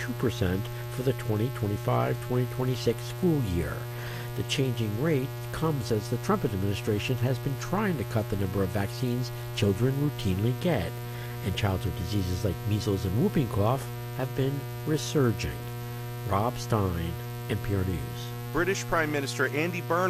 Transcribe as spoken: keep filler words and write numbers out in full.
two percent for the twenty twenty-five twenty twenty-six school year. The changing rate comes as the Trump administration has been trying to cut the number of vaccines children routinely get, and childhood diseases like measles and whooping cough have been resurging. Rob Stein, N P R News. British Prime Minister Andy Burnham